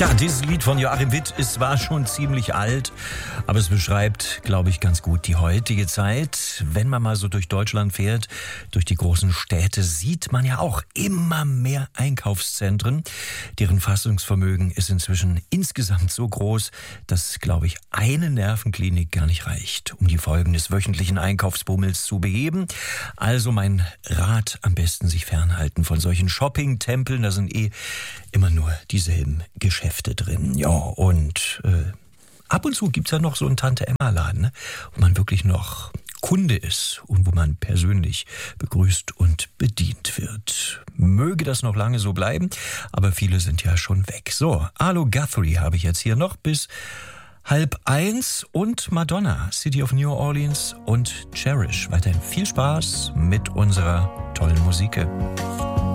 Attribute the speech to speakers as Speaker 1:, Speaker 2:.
Speaker 1: Ja, dieses Lied von Joachim Witt ist zwar schon ziemlich alt, aber es beschreibt, glaube ich, ganz gut die heutige Zeit. Wenn man mal so durch Deutschland fährt, durch die großen Städte, sieht man ja auch immer mehr Einkaufszentren. Deren Fassungsvermögen ist inzwischen insgesamt so groß, dass, glaube ich, eine Nervenklinik gar nicht reicht, um die Folgen des wöchentlichen Einkaufsbummels zu beheben. Also mein Rat, am besten sich fernhalten von solchen Shopping-Tempeln. Da sind immer nur dieselben Geschäfte drin. Ja, und ab und zu gibt's ja noch so einen Tante-Emma-Laden, ne, wo man wirklich noch Kunde ist und wo man persönlich begrüßt und bedient wird. Möge das noch lange so bleiben, aber viele sind ja schon weg. So, Arlo Guthrie habe ich jetzt hier noch bis 12:30 und Madonna, City of New Orleans und Cherish. Weiterhin viel Spaß mit unserer tollen Musik.